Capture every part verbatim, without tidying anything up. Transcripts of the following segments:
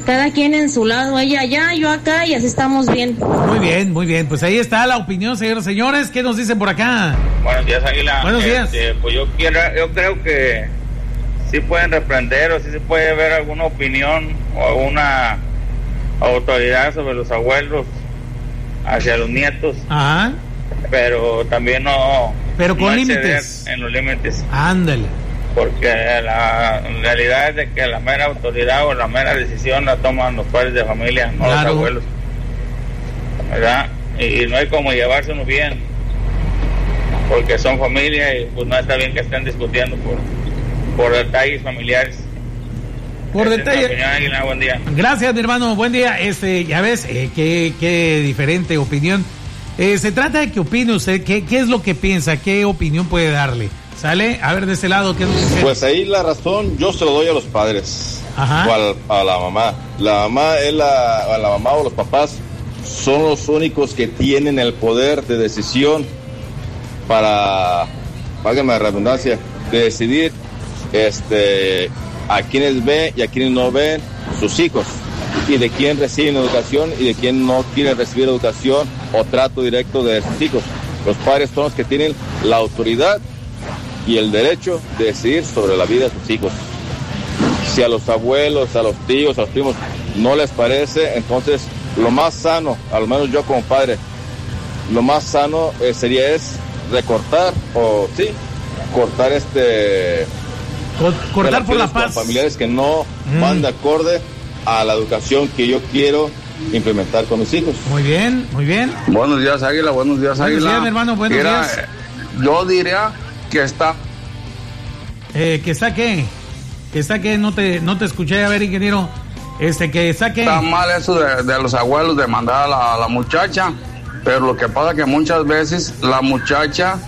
cada quien en su lado, ella allá, yo acá, y así estamos bien. Muy bien, muy bien, pues ahí está la opinión, señores, señores, ¿qué nos dicen por acá? Buenos días, Águila. Buenos días. Este, pues yo quiero, yo creo que sí pueden reprender o sí se puede ver alguna opinión o alguna autoridad sobre los abuelos hacia los nietos. Ajá. Pero también no. Pero con no límites. En los límites. Ándale. Porque la realidad es de que la mera autoridad o la mera decisión la toman los padres de familia, no claro. los abuelos, ¿verdad? Y, y no hay como llevarse uno bien, porque son familia y pues no está bien que estén discutiendo por, por detalles familiares. Por detalles. Buen día. Gracias, mi hermano, buen día. Este, ya ves, eh, qué, qué diferente opinión. Eh, se trata de que opine usted, qué, qué es lo que piensa, qué opinión puede darle. ¿Sale? A ver, de ese lado, ¿qué nos dice? Pues ahí la razón yo se lo doy a los padres. Ajá. O al, a la mamá. La mamá es la, a la mamá o los papás son los únicos que tienen el poder de decisión para, válgame la redundancia, de decidir este, a quienes ven y a quienes no ven sus hijos, y de quién reciben educación y de quién no quieren recibir educación o trato directo de sus hijos. Los padres son los que tienen la autoridad y el derecho de decidir sobre la vida de sus hijos. Si a los abuelos, a los tíos, a los primos no les parece, entonces lo más sano, al menos yo como padre, lo más sano eh, sería es recortar o sí, cortar este cortar por la paz con familiares que no mm. van de acorde a la educación que yo quiero implementar con mis hijos. Muy bien, muy bien. Buenos días, Águila, buenos días, Águila. Buenos días, mi hermano, buenos Mira, días. Yo diría que está. Eh, ¿que está qué? ¿Que está qué? No te, no te escuché, a ver, ingeniero. Este, que está qué. Está mal eso de, de los abuelos de mandar a la, a la muchacha, pero lo que pasa es que muchas veces la muchacha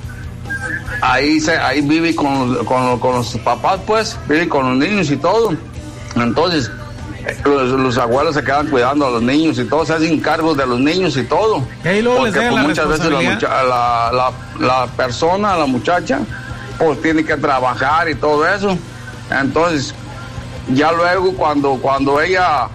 ahí se, ahí vive con, con, con los papás, pues, vive con los niños y todo. Entonces, los, los abuelos se quedan cuidando a los niños y todo, se hacen cargos de los niños y todo. Y luego porque les pues, la muchas veces la, mucha, la, la, la persona, la muchacha, pues tiene que trabajar y todo eso. Entonces, ya luego cuando, cuando ella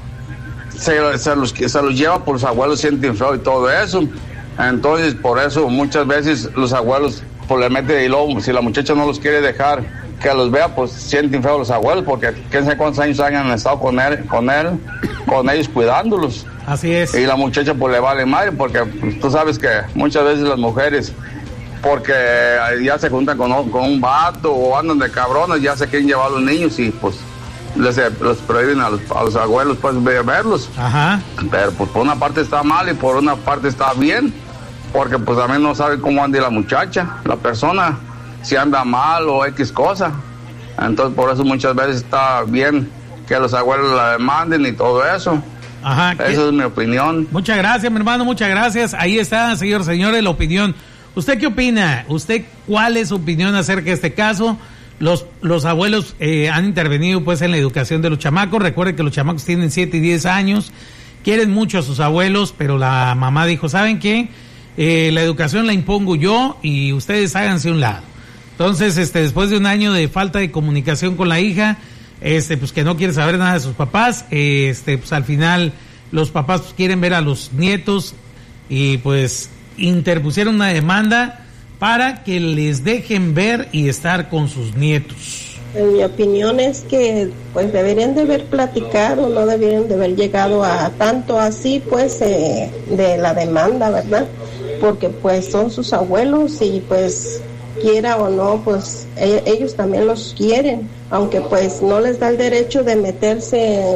se, se, los, se los lleva por los abuelos, sienten feo y todo eso. Entonces, por eso muchas veces los abuelos pues le meten, y luego si la muchacha no los quiere dejar que los vea, pues sienten feo los abuelos, porque quién sabe cuántos años hayan estado con él, con él, con ellos cuidándolos. Así es. Y la muchacha pues le vale madre, porque pues, tú sabes que muchas veces las mujeres, porque ya se juntan con, con un vato o andan de cabrones, ya se quieren llevar a los niños y pues les, les prohíben a los, a los abuelos pues verlos. Ajá. Pero pues por una parte está mal y por una parte está bien, porque pues también no sabe cómo anda la muchacha, la persona, si anda mal o X cosa. Entonces por eso muchas veces está bien que los abuelos la demanden y todo eso. Ajá. Esa es mi opinión. Muchas gracias, mi hermano, muchas gracias. Ahí está, señor, señores, la opinión. ¿Usted qué opina? ¿Usted cuál es su opinión acerca de este caso? Los, los abuelos eh, han intervenido pues en la educación de los chamacos. Recuerden que los chamacos tienen siete y diez años, quieren mucho a sus abuelos, pero la mamá dijo, ¿saben qué? Eh, la educación la impongo yo y ustedes háganse un lado. Entonces, este, después de un año de falta de comunicación con la hija, este, pues que no quiere saber nada de sus papás, eh, este, pues al final los papás pues, quieren ver a los nietos y pues interpusieron una demanda para que les dejen ver y estar con sus nietos. En mi opinión es que pues deberían de haber platicado, no deberían de haber llegado a tanto así pues eh, de la demanda, ¿verdad? Porque pues son sus abuelos y pues quiera o no, pues e- ellos también los quieren, aunque pues no les da el derecho de meterse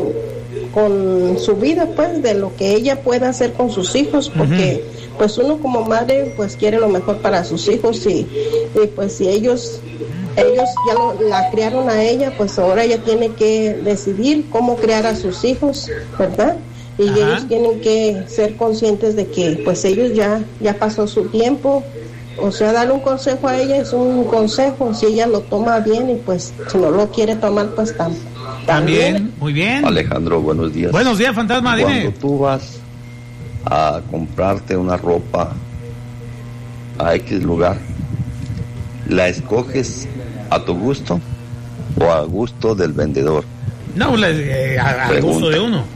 con su vida, pues de lo que ella pueda hacer con sus hijos, porque uh-huh. pues uno como madre pues quiere lo mejor para sus hijos y, y pues si ellos ellos ya lo, la criaron a ella, pues ahora ella tiene que decidir cómo criar a sus hijos, ¿verdad? Y Ajá. ellos tienen que ser conscientes de que pues ellos ya ya pasó su tiempo. O sea, darle un consejo a ella es un consejo, si ella lo toma bien y pues si no lo quiere tomar, pues tam- también. También, muy bien. Alejandro, buenos días. Buenos días, fantasma, dime. Cuando tú vas a comprarte una ropa a X lugar, ¿la escoges a tu gusto o a gusto del vendedor? No, eh, a, a gusto de uno.